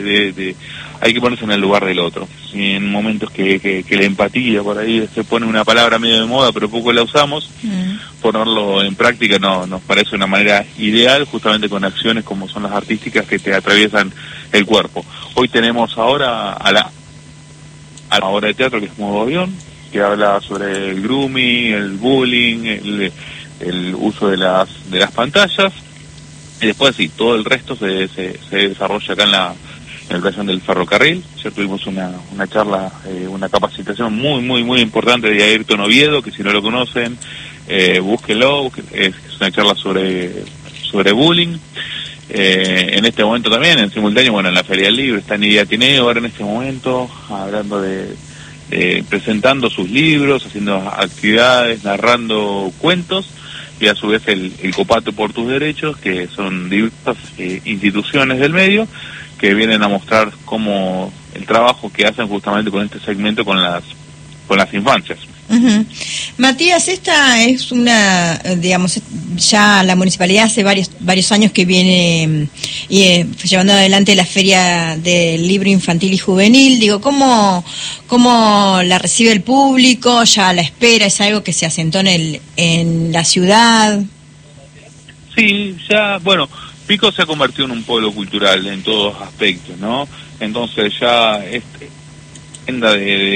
hay que ponerse en el lugar del otro. Y en momentos que la empatía, por ahí se pone una palabra medio de moda, pero poco la usamos, ponerlo en práctica nos parece una manera ideal, justamente con acciones como son las artísticas que te atraviesan el cuerpo. Hoy tenemos ahora a la obra de teatro que es Modo Avión, que habla sobre el grooming, el bullying, el uso de las pantallas, y después sí, todo el resto se desarrolla acá en la estación del ferrocarril. Ya tuvimos una charla, una capacitación muy importante de Ayrton Oviedo, que si no lo conocen, búsquenlo, es una charla sobre bullying. En este momento también, en simultáneo, bueno, en la Feria del Libro, está Nidia Tineo ahora en este momento, hablando presentando sus libros, haciendo actividades, narrando cuentos, y a su vez el Copato por tus Derechos, que son diversas instituciones del medio, que vienen a mostrar cómo el trabajo que hacen justamente con este segmento con las infancias. Matías, esta es una, digamos, ya la municipalidad hace varios años que viene llevando adelante la Feria del Libro Infantil y Juvenil. Digo, ¿cómo la recibe el público? ¿Ya la espera? ¿Es algo que se asentó en la ciudad? Sí, ya, bueno, Pico se ha convertido en un polo cultural en todos aspectos, ¿no? Entonces ya es agenda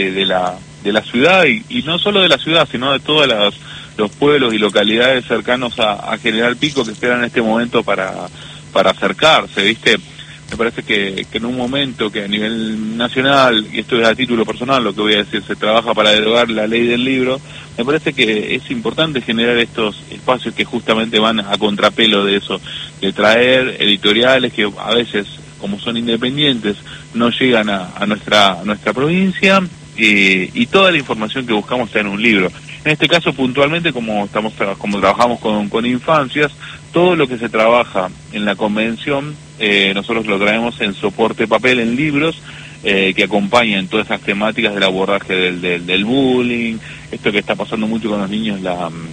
de la ciudad, y no solo de la ciudad, sino de todos los pueblos y localidades cercanos a General Pico, que esperan este momento para acercarse, ¿viste? Me parece que en un momento que a nivel nacional, y esto es a título personal lo que voy a decir, se trabaja para derogar la ley del libro, me parece que es importante generar estos espacios que justamente van a contrapelo de eso, de traer editoriales que a veces, como son independientes, no llegan a nuestra provincia, y toda la información que buscamos está en un libro. En este caso, puntualmente, como trabajamos con infancias, todo lo que se trabaja en la convención, nosotros lo traemos en soporte papel, en libros, que acompañan todas esas temáticas del abordaje del bullying, esto que está pasando mucho con los niños,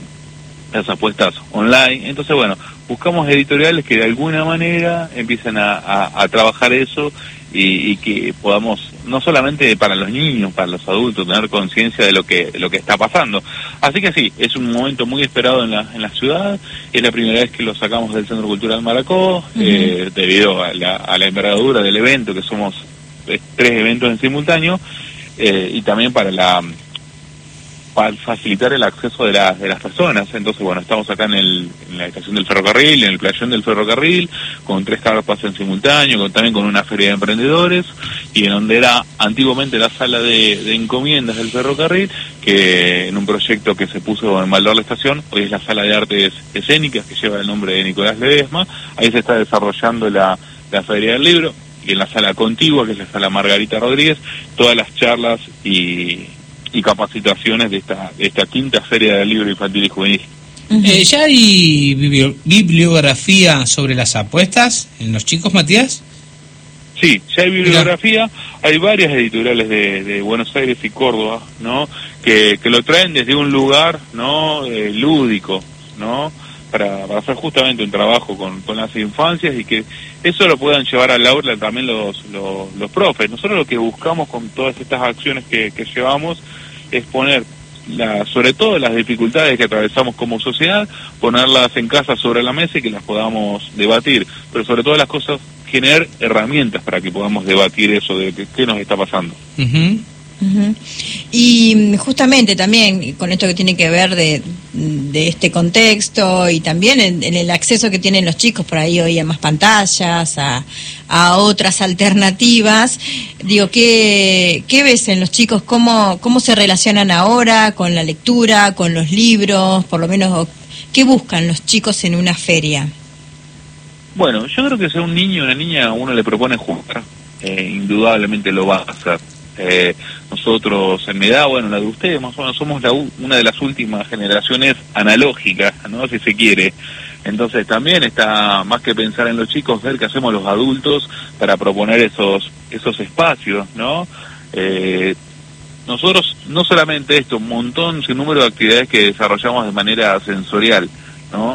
las apuestas online. Entonces, bueno, buscamos editoriales que de alguna manera empiecen a trabajar eso, y que podamos, no solamente para los niños, para los adultos, tener conciencia de lo que está pasando. Así que sí, es un momento muy esperado en la ciudad. Es la primera vez que lo sacamos del Centro Cultural Maracó, debido a la envergadura del evento, que somos 3 eventos en simultáneo, y también para facilitar el acceso de las personas. Entonces, bueno, estamos acá en la estación del ferrocarril, en el playón del ferrocarril, con 3 carpas en simultáneo, también con una feria de emprendedores, y en donde era antiguamente la sala de encomiendas del ferrocarril, que en un proyecto que se puso en valor la estación, hoy es la sala de artes escénicas, que lleva el nombre de Nicolás Ledesma. Ahí se está desarrollando la Feria del Libro, y en la sala contigua, que es la sala Margarita Rodríguez, todas las charlas y capacitaciones de esta quinta Feria del Libro Infantil y Juvenil. ¿Ya hay bibliografía sobre las apuestas en los chicos, Matías? Sí, ya hay bibliografía. Hay varias editoriales de Buenos Aires y Córdoba, ¿no? Que lo traen desde un lugar, ¿no? Lúdico, ¿no? Para hacer justamente un trabajo con las infancias, y que eso lo puedan llevar al aula también los profes. Nosotros lo que buscamos con todas estas acciones que llevamos es poner sobre todo las dificultades que atravesamos como sociedad, ponerlas en casa sobre la mesa y que las podamos debatir, pero sobre todas las cosas generar herramientas para que podamos debatir eso de qué nos está pasando. Y justamente también con esto que tiene que ver de este contexto, y también en el acceso que tienen los chicos por ahí hoy a más pantallas, a otras alternativas, digo, ¿qué ves en los chicos? ¿Cómo se relacionan ahora con la lectura, con los libros? Por lo menos, ¿qué buscan los chicos en una feria? Bueno, yo creo que sea un niño o una niña, uno le propone jugar, indudablemente lo va a hacer. Nosotros en mi edad, bueno, la de ustedes más o menos, somos una de las últimas generaciones analógicas, ¿no? Si se quiere. Entonces también está más que pensar en los chicos, ver qué hacemos los adultos para proponer esos espacios, ¿no? Nosotros, no solamente esto, un montón, sin número de actividades que desarrollamos de manera sensorial, ¿no?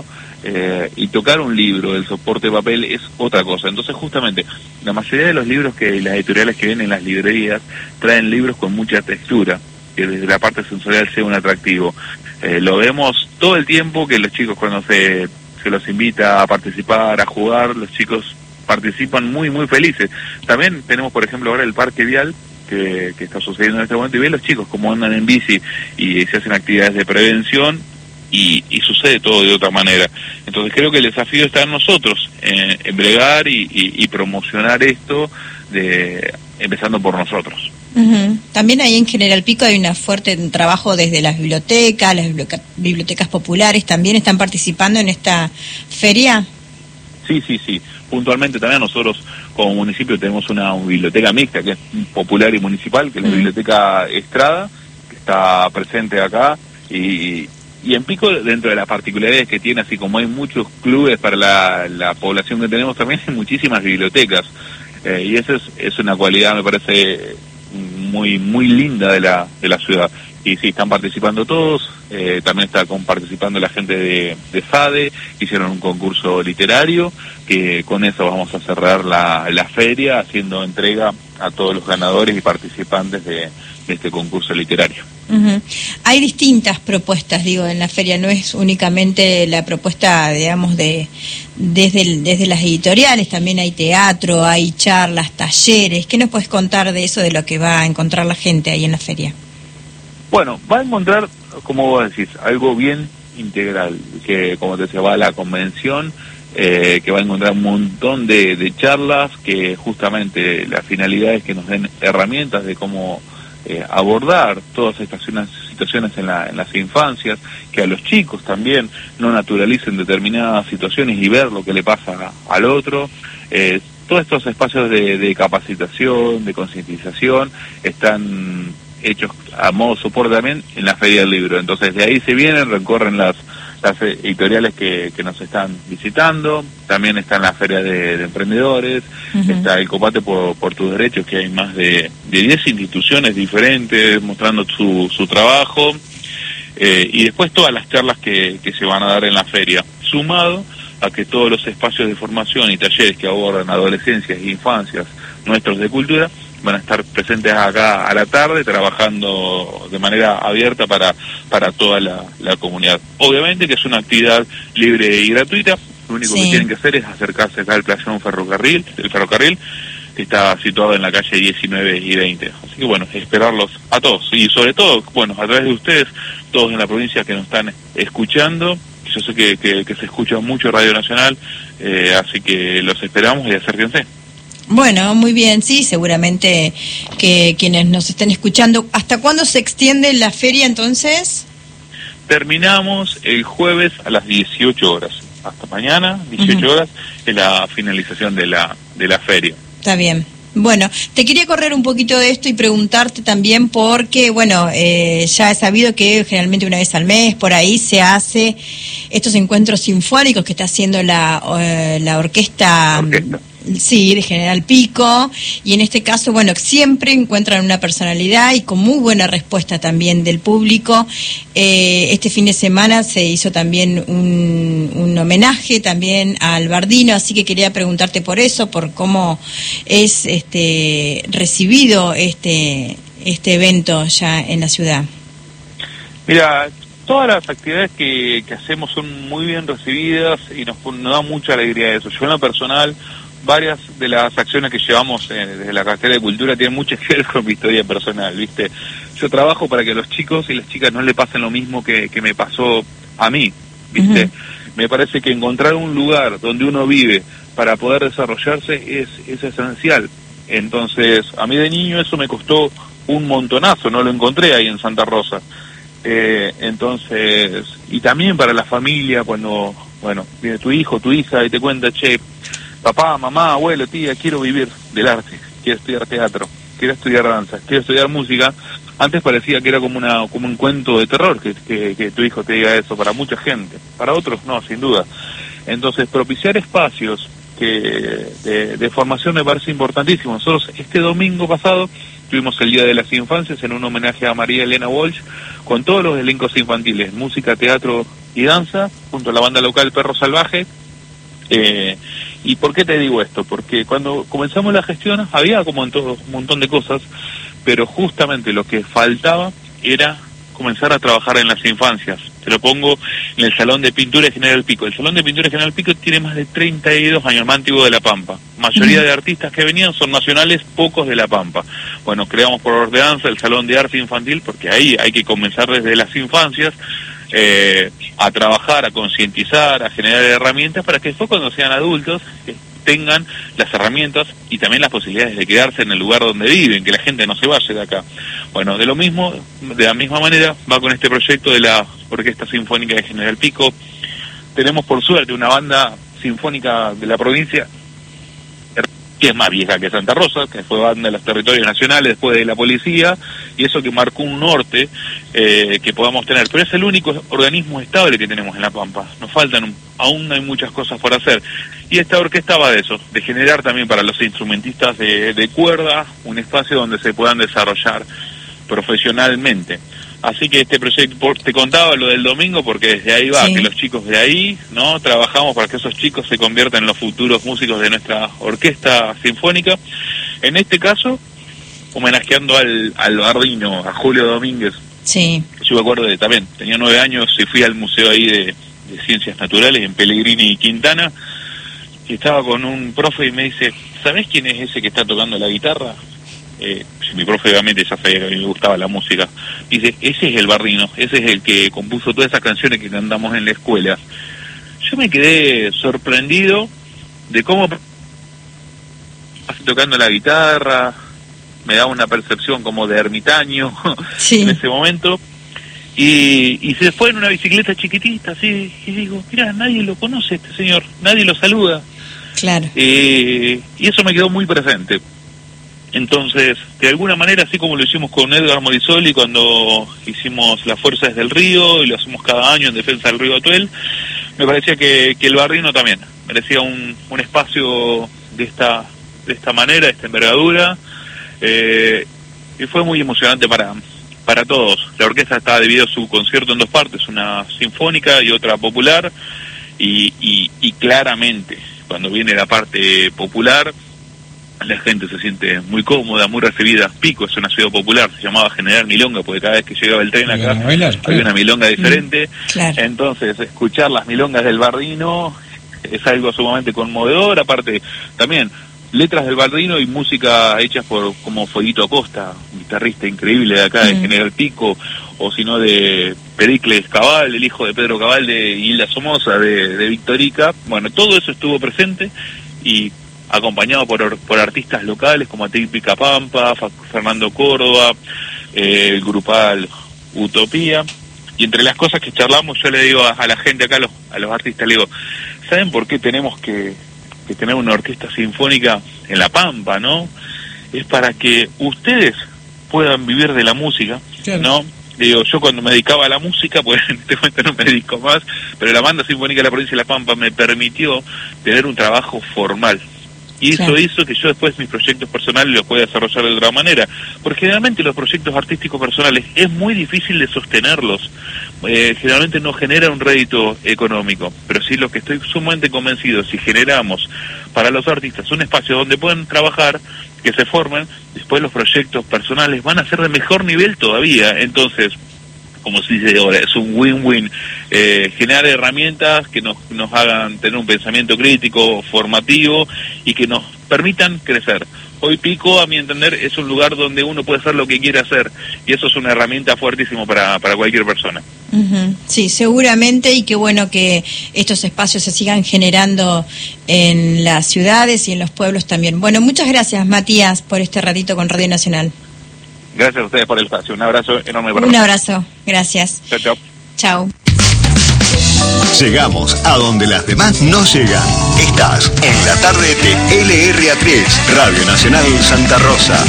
y tocar un libro, el soporte de papel es otra cosa. Entonces justamente la mayoría de los libros las editoriales que vienen en las librerías traen libros con mucha textura, que desde la parte sensorial sea un atractivo. Lo vemos todo el tiempo, que los chicos cuando se los invita a participar, a jugar, los chicos participan muy muy felices. También tenemos por ejemplo ahora el Parque Vial, que está sucediendo en este momento, y ven los chicos como andan en bici y se hacen actividades de prevención, y sucede todo de otra manera. Entonces creo que el desafío está en nosotros, en bregar y promocionar esto, empezando por nosotros. Uh-huh. También ahí en General Pico hay un fuerte trabajo desde las bibliotecas, bibliotecas populares, ¿también están participando en esta feria? Sí. Puntualmente también nosotros como municipio tenemos una biblioteca mixta, que es popular y municipal, que es la Biblioteca Estrada, que está presente acá, y en Pico, dentro de las particularidades que tiene, así como hay muchos clubes para la población que tenemos, también hay muchísimas bibliotecas, y esa es una cualidad, me parece, muy muy linda de la ciudad. Y sí, están participando todos, también está participando la gente de FADE, hicieron un concurso literario, que con eso vamos a cerrar la feria, haciendo entrega a todos los ganadores y participantes de este concurso literario. Uh-huh. Hay distintas propuestas, digo, en la feria, no es únicamente la propuesta, digamos, desde las editoriales, también hay teatro, hay charlas, talleres. ¿Qué nos puedes contar de eso, de lo que va a encontrar la gente ahí en la feria? Bueno, va a encontrar, como vos decís, algo bien integral, que como te decía, va a la convención, que va a encontrar un montón de charlas, que justamente la finalidad es que nos den herramientas de cómo abordar todas estas situaciones en las infancias, que a los chicos también no naturalicen determinadas situaciones y ver lo que le pasa al otro. Todos estos espacios de capacitación, de concientización, están hechos a modo soporte también en la Feria del Libro. Entonces de ahí se vienen, recorren las editoriales que nos están visitando, también está en la Feria de Emprendedores, está el Combate por tus Derechos, que hay más de 10 instituciones diferentes mostrando su trabajo, y después todas las charlas que se van a dar en la feria, sumado a que todos los espacios de formación y talleres que abordan adolescencias e infancias nuestros de cultura van a estar presentes acá a la tarde, trabajando de manera abierta para toda la comunidad. Obviamente que es una actividad libre y gratuita, lo único que tienen que hacer es acercarse acá al playón ferrocarril, que está situado en la calle 19 y 20. Así que bueno, esperarlos a todos, y sobre todo, bueno, a través de ustedes, todos en la provincia que nos están escuchando. Yo sé que se escucha mucho Radio Nacional, así que los esperamos y acérquense. Bueno, muy bien, sí, seguramente que quienes nos estén escuchando. ¿Hasta cuándo se extiende la feria entonces? Terminamos el jueves a las 18 horas. Hasta mañana, 18 horas, es la finalización de la feria. Está bien. Bueno, te quería correr un poquito de esto y preguntarte también porque, bueno, ya he sabido que generalmente una vez al mes por ahí se hace estos encuentros sinfónicos que está haciendo la orquesta. Sí, de General Pico, y en este caso, bueno, siempre encuentran una personalidad y con muy buena respuesta también del público. Este fin de semana se hizo también un homenaje también al Bardino, así que quería preguntarte por eso, por cómo es recibido este evento ya en la ciudad. Mira, todas las actividades que hacemos son muy bien recibidas y nos da mucha alegría eso. Yo en lo personal, varias de las acciones que llevamos desde la cartera de cultura tienen mucho que ver con mi historia personal, ¿viste? Yo trabajo para que los chicos y las chicas no le pasen lo mismo que me pasó a mí, ¿viste? Me parece que encontrar un lugar donde uno vive para poder desarrollarse es esencial. Entonces, a mí de niño eso me costó un montonazo, no lo encontré ahí en Santa Rosa. Entonces, y también para la familia, cuando, bueno, viene tu hijo, tu hija y te cuenta, che, papá, mamá, abuelo, tía, quiero vivir del arte, quiero estudiar teatro, quiero estudiar danza, quiero estudiar música. Antes parecía que era como un cuento de terror que tu hijo te diga eso, para mucha gente, para otros no, sin duda. Entonces, propiciar espacios de formación me parece importantísimo. Nosotros este domingo pasado tuvimos el Día de las Infancias en un homenaje a María Elena Walsh, con todos los elencos infantiles, música, teatro y danza, junto a la banda local Perro Salvaje. ¿Y por qué te digo esto? Porque cuando comenzamos la gestión había como en todo un montón de cosas, pero justamente lo que faltaba era comenzar a trabajar en las infancias. Te lo pongo en el Salón de Pintura de General Pico. El Salón de Pintura de General Pico tiene más de 32 años, más antiguo de La Pampa. Mayoría de artistas que venían son nacionales, pocos de La Pampa. Bueno, creamos por ordenanza el Salón de Arte Infantil, porque ahí hay que comenzar desde las infancias, a trabajar, a concientizar, a generar herramientas para que después cuando sean adultos tengan las herramientas y también las posibilidades de quedarse en el lugar donde viven, que la gente no se vaya de acá. Bueno, de la misma manera va con este proyecto de la Orquesta Sinfónica de General Pico. Tenemos por suerte una banda sinfónica de la provincia que es más vieja que Santa Rosa, que fue banda de los territorios nacionales después de la policía, y eso que marcó un norte que podamos tener. Pero es el único organismo estable que tenemos en La Pampa. Nos faltan, aún hay muchas cosas por hacer. Y esta orquesta va de eso, de generar también para los instrumentistas de cuerda un espacio donde se puedan desarrollar profesionalmente. Así que este proyecto, te contaba lo del domingo porque desde ahí va, sí, que los chicos de ahí, ¿no? Trabajamos para que esos chicos se conviertan en los futuros músicos de nuestra orquesta sinfónica. En este caso, homenajeando al Bardino, a Julio Domínguez. Sí. Yo me acuerdo también, tenía 9 años y fui al museo ahí de Ciencias Naturales en Pellegrini y Quintana, y estaba con un profe y me dice, ¿sabés quién es ese que está tocando la guitarra? Mi profe obviamente ya sabía que a mí me gustaba la música. Dice, ese es el Bardino, ese es el que compuso todas esas canciones que cantamos en la escuela. Yo me quedé sorprendido de cómo tocando la guitarra, me daba una percepción como de ermitaño, sí, en ese momento, y se fue en una bicicleta chiquitita, así, y digo, mira, nadie lo conoce este señor, nadie lo saluda. Claro. Y eso me quedó muy presente. Entonces, de alguna manera, así como lo hicimos con Edgar Morisoli cuando hicimos Las Fuerzas del Río, y lo hacemos cada año en defensa del río Atuel, me parecía que el Bardino también merecía un espacio de esta manera, de esta envergadura, y fue muy emocionante para todos. La orquesta está dividida su concierto en 2 partes, una sinfónica y otra popular, y claramente, cuando viene la parte popular, la gente se siente muy cómoda, muy recibida. Pico es una ciudad popular, se llamaba General Milonga, porque cada vez que llegaba el tren acá había una milonga diferente. Claro. Entonces, escuchar las milongas del Bardino es algo sumamente conmovedor. Aparte, también, letras del Bardino y música hechas por como Fueguito Acosta, un guitarrista increíble de acá, de General Pico, o si no de Pericles Cabal, el hijo de Pedro Cabal, de Hilda Somoza, de Victorica. Bueno, todo eso estuvo presente y acompañado por artistas locales como Atípica Pampa, Fernando Córdoba, el grupal Utopía. Y entre las cosas que charlamos, yo le digo a la gente acá, a los artistas, le digo, ¿saben por qué tenemos que tener una orquesta sinfónica en La Pampa, no? Es para que ustedes puedan vivir de la música, claro, ¿no? Digo, yo cuando me dedicaba a la música, pues en este momento no me dedico más, pero la Banda Sinfónica de la Provincia de La Pampa me permitió tener un trabajo formal. Y eso hizo que yo después mis proyectos personales los pueda desarrollar de otra manera. Porque generalmente los proyectos artísticos personales es muy difícil de sostenerlos. Generalmente no genera un rédito económico. Pero sí, lo que estoy sumamente convencido, si generamos para los artistas un espacio donde puedan trabajar, que se formen, después los proyectos personales van a ser de mejor nivel todavía. Entonces, como se dice ahora, es un win-win, generar herramientas que nos hagan tener un pensamiento crítico, formativo, y que nos permitan crecer. Hoy Pico, a mi entender, es un lugar donde uno puede hacer lo que quiere hacer, y eso es una herramienta fuertísima para cualquier persona. Sí, seguramente, y qué bueno que estos espacios se sigan generando en las ciudades y en los pueblos también. Bueno, muchas gracias, Matías, por este ratito con Radio Nacional. Gracias a ustedes por el espacio. Un abrazo enorme para Un abrazo. Gracias. Chao, chao. Chao. Llegamos a donde las demás no llegan. Estás en la tarde de LRA3, Radio Nacional Santa Rosa.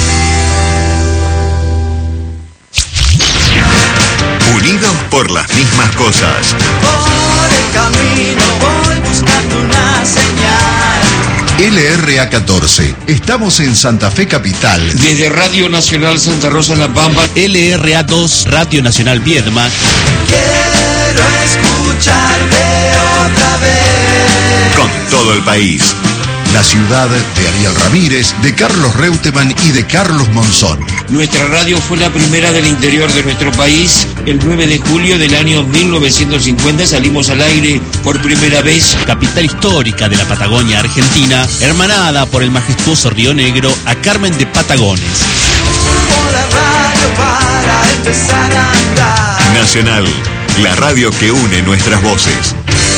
Unidos por las mismas cosas. Por el camino voy buscando una señal. LRA 14. Estamos en Santa Fe Capital. Desde Radio Nacional Santa Rosa en La Pampa. LRA 2, Radio Nacional Viedma. Quiero escuchar escucharte otra vez. Con todo el país. La ciudad de Ariel Ramírez, de Carlos Reutemann y de Carlos Monzón. Nuestra radio fue la primera del interior de nuestro país. El 9 de julio del año 1950 salimos al aire por primera vez. Capital histórica de la Patagonia Argentina, hermanada por el majestuoso Río Negro, a Carmen de Patagones. Subo la radio para empezar a andar. Nacional, la radio que une nuestras voces.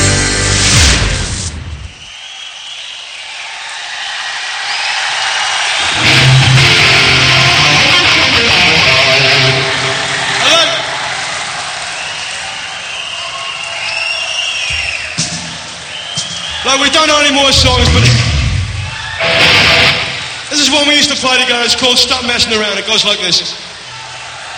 Like, we don't know any more songs, but this is one we used to play together. It's called Stop Messing Around. It goes like this.